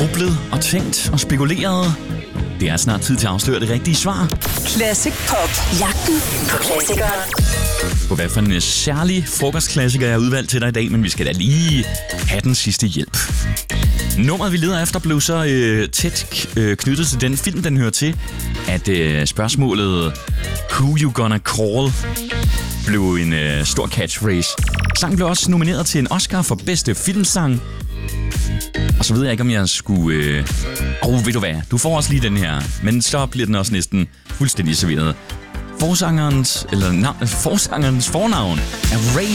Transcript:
grublet og tænkt og spekuleret? Det er snart tid til at afsløre det rigtige svar. Classic Pop. Jagten på klassikere. På hvad for en særlig frokostklassiker jeg har udvalgt til dig i dag, men vi skal da lige have den sidste hjælp. Nummeret, vi leder efter, blev så tæt knyttet til den film, den hører til, at spørgsmålet Who You Gonna Call blev en stor catchphrase. Sangen blev også nomineret til en Oscar for bedste filmsang. Og så ved jeg ikke, om jeg skulle... ved du hvad, du får også lige den her, men så bliver den også næsten fuldstændig serveret. Forsangerens fornavn er Ray